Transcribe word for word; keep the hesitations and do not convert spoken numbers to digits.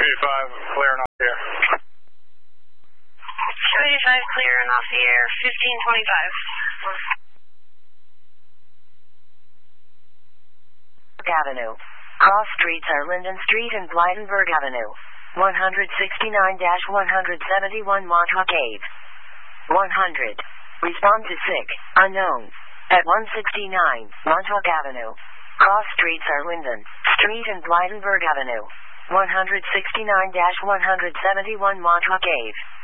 eighty-five, clearing off the air. two eighty-five, clearing off the air, fifteen twenty-five. Avenue. Cross streets are Linden Street and Blydenburg Avenue. one sixty-nine to one seventy-one Montauk Ave. one hundred. Respond to sick, unknown. At one sixty-nine, Montauk Avenue. Cross streets are Linden Street and Blydenburg Avenue. one sixty-nine to one seventy-one Montauk Ave.